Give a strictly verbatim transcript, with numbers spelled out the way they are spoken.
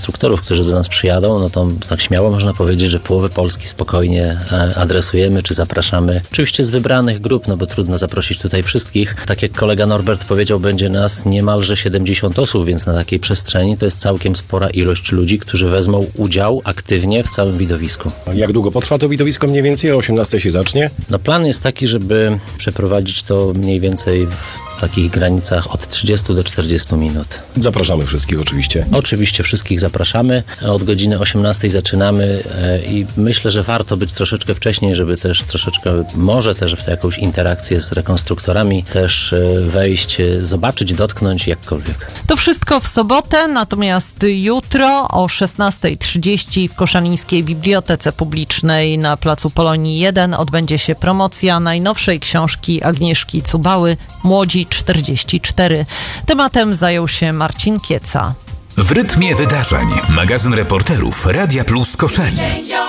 rekonstruktorów, którzy do nas przyjadą, no to tak śmiało można powiedzieć, że połowę Polski spokojnie adresujemy, czy zapraszamy. Oczywiście z wybranych grup, no bo trudno zaprosić tutaj wszystkich. Tak jak kolega Norbert powiedział, będzie nas niemalże siedemdziesiąt osób, więc na takiej przestrzeni to jest całkiem spora ilość ludzi, którzy wezmą udział aktywnie w całym widowisku. Jak długo potrwa to widowisko mniej więcej? O osiemnastej się zacznie? No plan jest taki, żeby przeprowadzić to mniej więcej w takich granicach od trzydziestu do czterdziestu minut. Zapraszamy wszystkich oczywiście. Oczywiście wszystkich zapraszamy. Od godziny osiemnastej zaczynamy i myślę, że warto być troszeczkę wcześniej, żeby też troszeczkę, może też w jakąś interakcję z rekonstruktorami też wejść, zobaczyć, dotknąć, jakkolwiek. To wszystko w sobotę, natomiast jutro o szesnastej trzydzieści w Koszalińskiej Bibliotece Publicznej na Placu Polonii jeden odbędzie się promocja najnowszej książki Agnieszki Cubały Młodzi czterdzieści cztery. Tematem zajął się Marcin Kieca. W rytmie wydarzeń. Magazyn reporterów Radia Plus Koszalin.